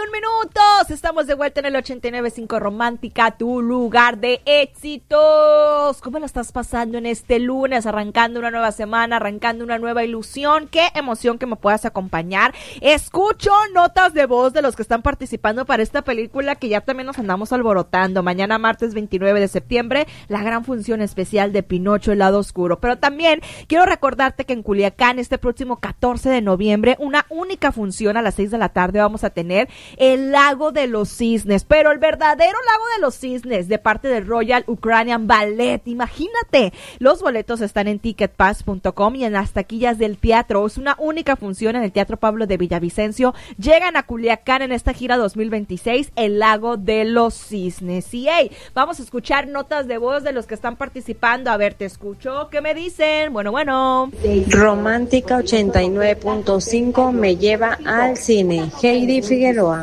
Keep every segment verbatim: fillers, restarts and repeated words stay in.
minutos. Estamos de vuelta en el ochenta y nueve punto cinco Romántica, tu lugar de éxitos. ¿Cómo la estás pasando en este lunes? Arrancando una nueva semana, arrancando una nueva ilusión. Qué emoción que me puedas acompañar. Escucho notas de voz de los que están participando para esta película que ya también nos andamos alborotando. Mañana martes veintinueve de septiembre, la gran función especial de Pinocho, el lado oscuro. Pero también quiero recordarte que en Culiacán este próximo catorce de noviembre, una única función a las seis de la tarde, vamos a tener el Lago de los Cisnes, pero el verdadero Lago de los Cisnes de parte del Royal Ukrainian Ballet. Imagínate, los boletos están en ticket pass punto com y en las taquillas del teatro. Es una única función en el Teatro Pablo de Villavicencio. Llegan a Culiacán en esta gira dos mil veintiséis, el Lago de los Cisnes. Y hey, vamos a escuchar notas de voz de los que están participando. A ver, te escucho, ¿qué me dicen? Bueno, bueno. Romántica ochenta y nueve punto cinco me lleva al cine. Heidi Figueroa.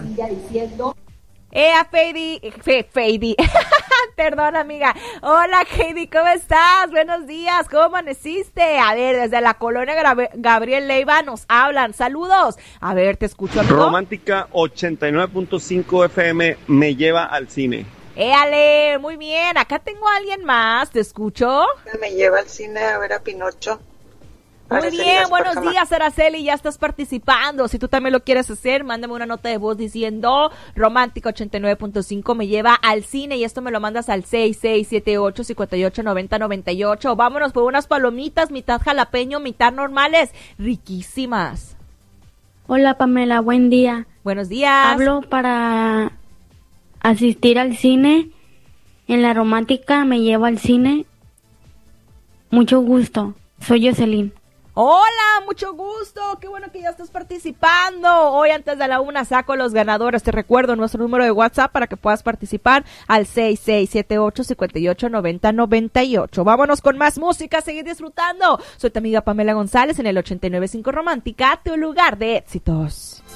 ¡Ea, Feidi! Fe, Feidi. Perdón, amiga. Hola, Heidi, ¿cómo estás? Buenos días, ¿cómo amaneciste? A ver, desde la colonia Gra- Gabriel Leiva nos hablan. Saludos. A ver, te escucho, amigo. Romántica ochenta y nueve punto cinco F M me lleva al cine. ¡Éale! Muy bien. Acá tengo a alguien más. ¿Te escucho? Me lleva al cine a ver a Pinocho. Muy Araceli bien, Gaspar buenos Jamás. días, Araceli, ya estás participando. Si tú también lo quieres hacer, mándame una nota de voz diciendo Romántica ochenta y nueve punto cinco me lleva al cine, y esto me lo mandas al seis seis siete ocho, cinco ocho nueve cero nueve ocho. Vámonos por unas palomitas, mitad jalapeño, mitad normales, riquísimas. Hola, Pamela, buen día. Buenos días. Hablo para asistir al cine. En la Romántica me lleva al cine. Mucho gusto. Soy Jocelyn. Hola, mucho gusto, qué bueno que ya estás participando. Hoy antes de la una saco los ganadores. Te recuerdo nuestro número de WhatsApp para que puedas participar al seis seis siete ocho, cinco ocho nueve cero nueve ocho. Vámonos con más música, seguir disfrutando. Soy tu amiga Pamela González en el ochenta y nueve punto cinco Romántica, tu lugar de éxitos.